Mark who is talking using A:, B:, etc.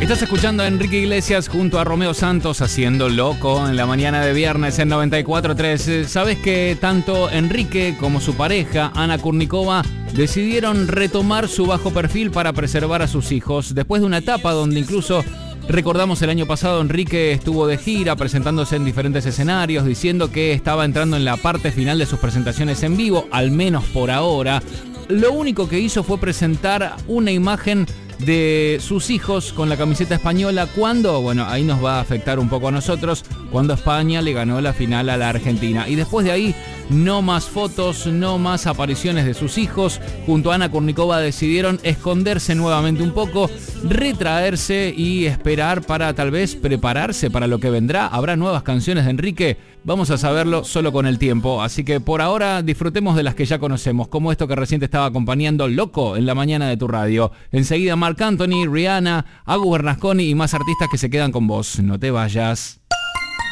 A: Estás escuchando a Enrique Iglesias junto a Romeo Santos haciendo Loco en la mañana de viernes en 94.3. Sabes que tanto Enrique como su pareja, Ana Kurnikova, decidieron retomar su bajo perfil para preservar a sus hijos. Después de una etapa donde incluso, recordamos el año pasado, Enrique estuvo de gira presentándose en diferentes escenarios, diciendo que estaba entrando en la parte final de sus presentaciones en vivo, al menos por ahora. Lo único que hizo fue presentar una imagen de sus hijos con la camiseta española cuando, bueno, ahí nos va a afectar un poco a nosotros, cuando España le ganó la final a la Argentina. Y después de ahí, no más fotos, no más apariciones de sus hijos. Junto a Ana Kurnikova decidieron esconderse nuevamente un poco, retraerse y esperar para tal vez prepararse para lo que vendrá. ¿Habrá nuevas canciones de Enrique? Vamos a saberlo solo con el tiempo. Así que por ahora disfrutemos de las que ya conocemos, como esto que recién te estaba acompañando, Loco, en la mañana de tu radio. Enseguida Marc Anthony, Rihanna, Agus Bernasconi y más artistas que se quedan con vos. No te vayas.